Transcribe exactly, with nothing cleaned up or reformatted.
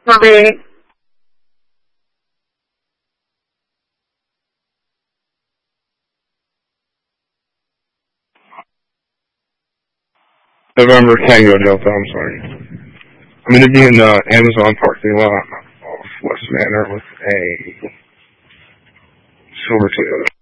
Okay. November Tango Delta, I'm sorry. I'm going to be in the Amazon parking lot off West Manor with a silver Toyota.